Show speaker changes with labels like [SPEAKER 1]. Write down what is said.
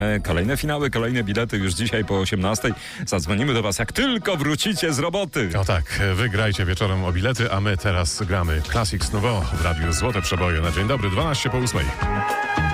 [SPEAKER 1] Kolejne finały, kolejne bilety już dzisiaj po 18:00. Zadzwonimy do was, jak tylko wrócicie z roboty.
[SPEAKER 2] O tak, wygrajcie wieczorem o bilety, a my teraz gramy Classics Nouveau w Radiu Złote Przeboje na dzień dobry, 12 po 8.